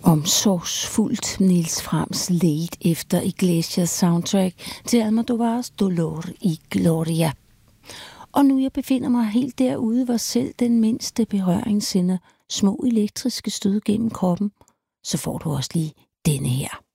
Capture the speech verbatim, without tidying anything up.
Omsorgsfuldt Niels Frams led efter Iglesias soundtrack til Almodóvar's Dolor y Gloria. Og nu jeg befinder mig helt derude, hvor selv den mindste berøring sender små elektriske stød gennem kroppen, så får du også lige denne her.